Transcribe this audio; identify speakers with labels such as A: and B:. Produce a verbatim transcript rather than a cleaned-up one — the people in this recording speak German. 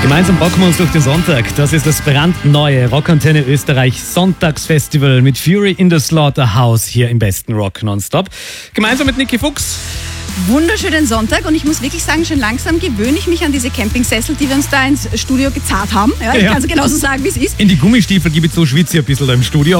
A: Gemeinsam rocken wir uns durch den Sonntag. Das ist das brandneue Rockantenne Österreich Sonntagsfestival mit Fury in the Slaughterhouse hier im besten Rock Nonstop. Gemeinsam mit Niki Fuchs.
B: Wunderschönen Sonntag und ich muss wirklich sagen, schon langsam gewöhne ich mich an diese Campingsessel, die wir uns da ins Studio gezahlt haben. Ja, ich
A: Ja.
B: kann es genauso sagen, wie es ist.
A: In die Gummistiefel gebe ich so schwitze ich ein bisschen da im Studio.